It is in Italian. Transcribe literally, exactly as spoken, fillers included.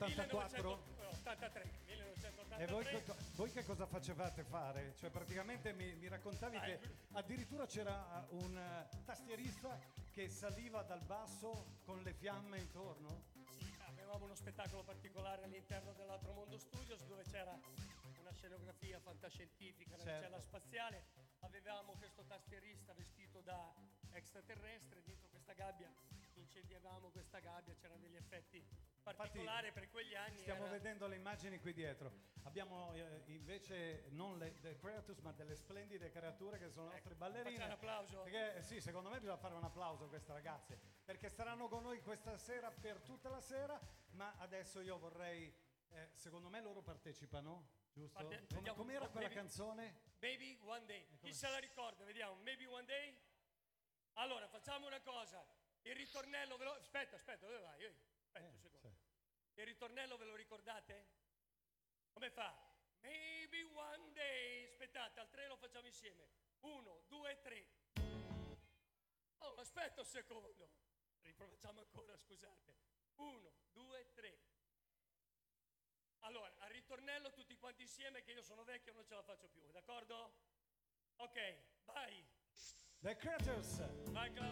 ottantaquattro? ottantatré, millenovecentottantatré. E voi, co- voi che cosa facevate fare? Cioè praticamente mi, mi raccontavi Dai. che addirittura c'era uh, un uh, tastierista che saliva dal basso con le fiamme intorno? Sì, avevamo uno spettacolo particolare all'interno dell'Altro Mondo Studios dove c'era una scenografia fantascientifica, una Certo. cella spaziale. Avevamo questo tastierista vestito da extraterrestre, dentro questa gabbia incendiavamo questa gabbia, c'erano degli effetti particolari. Infatti, per quegli anni. Stiamo era... vedendo le immagini qui dietro. Abbiamo eh, invece non le The Creatures, ma delle splendide creature che sono le nostre ballerine. Facciamo un applauso? Perché sì, secondo me bisogna fare un applauso a queste ragazze, perché staranno con noi questa sera per tutta la sera, ma adesso io vorrei, eh, secondo me loro partecipano, giusto? Parte- Come, vediamo- com'era quella maybe- canzone? Maybe One Day. Chi se la ricorda? Vediamo. Maybe One Day? Allora, facciamo una cosa. Il ritornello ve lo... Aspetta, aspetta, dove vai? Io- Aspetta un Eh, secondo. cioè. Il ritornello ve lo ricordate? Come fa? Maybe one day. Aspettate, al tre lo facciamo insieme. Uno, due, tre. Oh, aspetta un secondo. Riprovacciamo ancora, scusate. Uno, due, tre. Allora, al ritornello tutti quanti insieme che io sono vecchio e non ce la faccio più, d'accordo? Ok, vai. The Creatures! Vai Claudio.